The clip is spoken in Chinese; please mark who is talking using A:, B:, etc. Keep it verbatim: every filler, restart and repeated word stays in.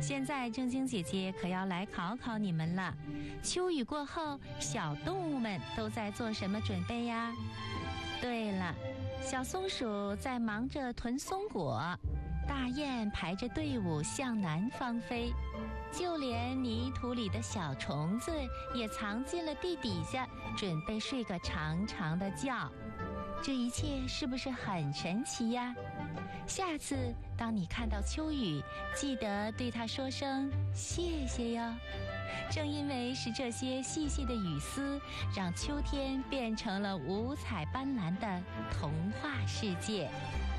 A: 现在正经姐姐可要来考考你们了。秋雨过后，小动物们都在做什么准备呀？对了，小松鼠在忙着囤松果，大雁排着队伍向南方飞，就连泥土里的小虫子也藏进了地底下，准备睡个长长的觉。这一切是不是很神奇呀？下次当你看到秋雨，记得对它说声谢谢哟。正因为是这些细细的雨丝，让秋天变成了五彩斑斓的童话世界。